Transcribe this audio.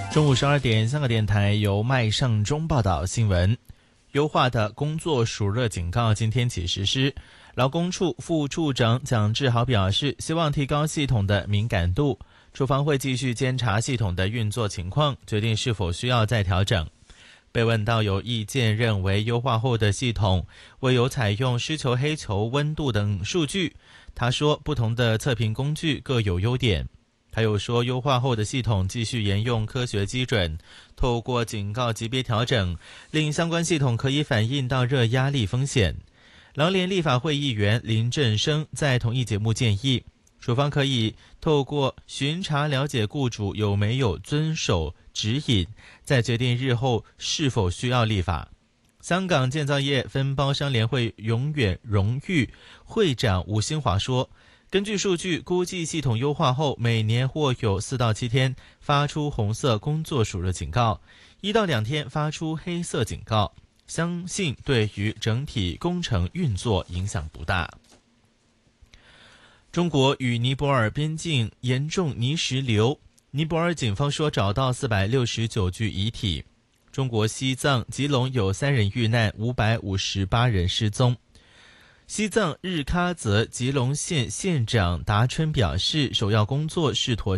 中午12点，香港电台由麦尚中报道新闻。优化的工作暑热警告今天起实施。劳工处副处长蒋志豪表示，希望提高系统的敏感度，处方会继续监察系统的运作情况，决定是否需要再调整。被问到有意见认为优化后的系统未有采用湿球、黑球、温度等数据，他说不同的测评工具各有优点。他又说，优化后的系统继续沿用科学基准，透过警告级别调整，令相关系统可以反映到热压力风险。劳联立法会议员林振生在同一节目建议，处方可以透过巡查了解雇主有没有遵守指引，再决定日后是否需要立法。香港建造业分包商联会永远荣誉会长吴新华说，根据数据估计，系统优化后每年或有4到7天发出红色工作暑热警告，1到2天发出黑色警告，相信对于整体工程运作影响不大。中国与尼泊尔边境严重泥石流，尼泊尔警方说找到469具遗体。中国西藏吉隆有3人遇难，558人失踪。西藏日喀则吉隆县县长达春表示，首要工作是妥